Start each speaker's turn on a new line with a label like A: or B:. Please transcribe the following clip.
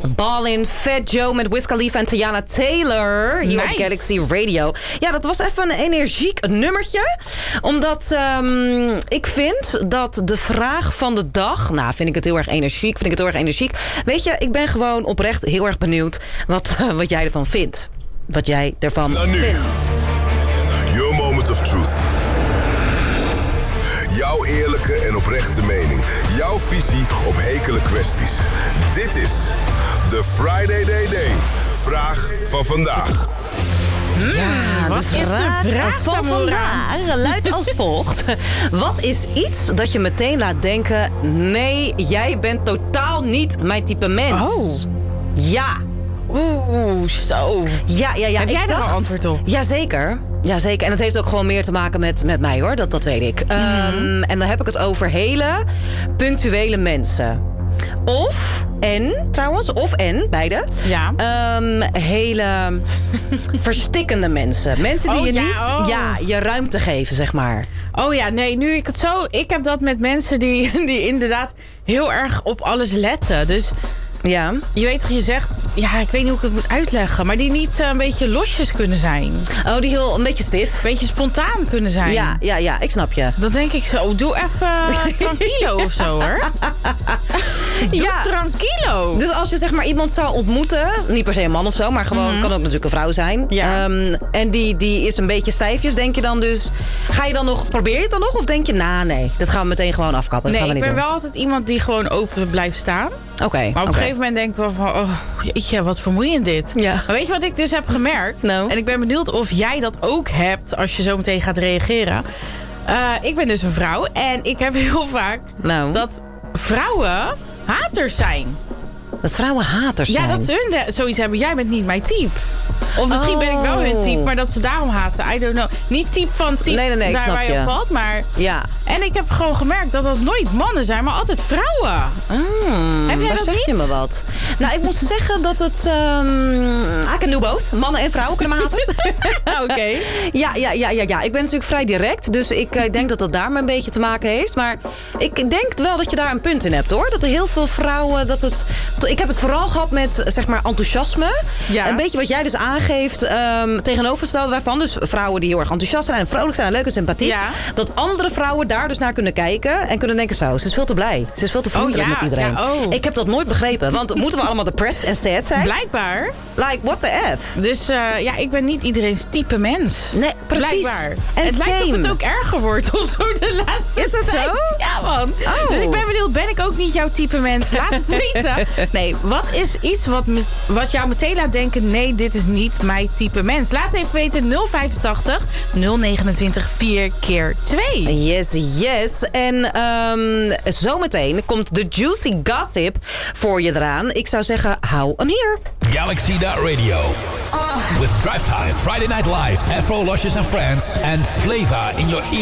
A: Ballin, Fat Joe met Wiz Khalifa en Teyana Taylor. Hier op Galaxy Radio. Ja, dat was even een energiek nummertje. Omdat ik vind dat de vraag van de dag... Nou, vind ik het heel erg energiek. Weet je, ik ben gewoon oprecht heel erg benieuwd wat jij ervan vindt. Wat jij ervan vindt.
B: Your moment of truth. Jouw eerlijke en oprechte mening. Jouw visie op hekele kwesties. Dit is de Friday Day. Vraag van vandaag.
A: Wat is de vraag van vandaag? Luidt als volgt. Wat is iets dat je meteen laat denken... nee, jij bent totaal niet mijn type mens.
C: Oh.
A: Ja.
C: Oeh, zo.
A: Ja.
C: Heb jij daar een antwoord op?
A: Jazeker. En het heeft ook gewoon meer te maken met mij, hoor. Dat weet ik. En dan heb ik het over hele punctuele mensen. Of beide.
C: Ja.
A: Hele verstikkende mensen. Mensen die je ruimte geven, zeg maar.
C: Oh ja, nee, nu ik het zo... Ik heb dat met mensen die inderdaad heel erg op alles letten. Dus...
A: Ja.
C: Je weet toch, je zegt... Ja, ik weet niet hoe ik het moet uitleggen. Maar die niet een beetje losjes kunnen zijn.
A: Oh, die een beetje stif.
C: Een beetje spontaan kunnen zijn.
A: Ja, ik snap je.
C: Dan denk ik zo, doe even tranquilo of zo, hoor. Doe tranquilo.
A: Dus als je zeg maar iemand zou ontmoeten... Niet per se een man of zo, maar gewoon kan ook natuurlijk een vrouw zijn.
C: Ja.
A: En die is een beetje stijfjes. Denk je dan dus... Probeer je het dan nog? Of denk je, nee, dat gaan we meteen gewoon afkappen.
C: Nee,
A: ik
C: ben wel altijd iemand die gewoon open blijft staan.
A: Oké.
C: Maar op een gegeven moment denk ik wel van... jeetje, wat vermoeiend dit.
A: Ja.
C: Maar weet je wat ik dus heb gemerkt?
A: Nou.
C: En ik ben benieuwd of jij dat ook hebt... als je zo meteen gaat reageren. Ik ben dus een vrouw. En ik heb heel vaak dat vrouwen haters zijn.
A: Dat vrouwen haters zijn?
C: Ja, dat hun zoiets hebben. Jij bent niet mijn type. Of misschien ben ik wel hun type, maar dat ze daarom haten. I don't know. Niet type van type
A: nee,
C: daar waar je op valt, maar...
A: Ja.
C: En ik heb gewoon gemerkt dat dat nooit mannen zijn, maar altijd vrouwen. Heb jij dat
A: zeg
C: niet?
A: Je me wat. Nou, ik moet zeggen dat het... I can do both. Mannen en vrouwen kunnen me haten.
C: Oké.
A: Ja. Ik ben natuurlijk vrij direct. Dus ik denk dat dat daar een beetje te maken heeft. Maar ik denk wel dat je daar een punt in hebt, hoor. Dat er heel veel vrouwen... Ik heb het vooral gehad met, zeg maar, enthousiasme. Ja. Een beetje wat jij dus aangeeft tegenovergestelde daarvan. Dus vrouwen die heel erg enthousiast zijn en vrolijk zijn en leuk en sympathiek. Ja. Dat andere vrouwen daar dus naar kunnen kijken en kunnen denken zo, ze is veel te blij. Ze is veel te vriendelijk met iedereen. Ja, Ik heb dat nooit begrepen. Want moeten we allemaal depressed en sad zijn?
C: Blijkbaar.
A: Like, what the F?
C: Dus ik ben niet iedereen's type mens.
A: Nee, precies.
C: Blijkbaar. En het lijkt of het ook erger wordt of zo de laatste tijd.
A: Is dat zo?
C: Ja, man.
A: Oh.
C: Dus ik ben benieuwd, ben ik ook niet jouw type mens? Laat het weten. Nee, wat is iets wat jou meteen laat denken... nee, dit is niet mijn type mens? Laat even weten, 085 029 4x2.
A: Yes. En zometeen komt de Juicy Gossip voor je eraan. Ik zou zeggen, hou hem hier.
D: Galaxy.radio. With Drive Time, Friday Night Live, Afro, Luscious and Friends, and Flavor in your ear.